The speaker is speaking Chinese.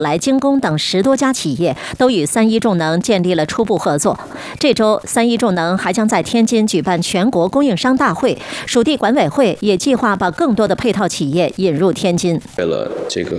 来精工等10多家企业都与3一重能建立了初步合作。这周，3一重能还将在天津举办全国供应商大会，属地管委会也计划把更多的配套企业引入天津。 为了这个